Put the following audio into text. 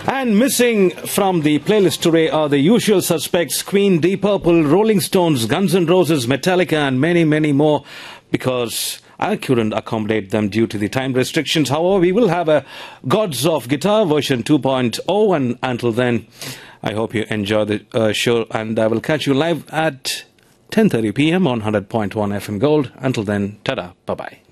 And missing from the playlist today are the usual suspects: Queen, Deep Purple, Rolling Stones, Guns N' Roses, Metallica, and many, many more, because I couldn't accommodate them due to the time restrictions. However, we will have a Gods of Guitar version 2.0, and until then, I hope you enjoy the show, and I will catch you live at 10:30 p.m. on 100.1 FM Gold. Until then, ta-da, bye-bye.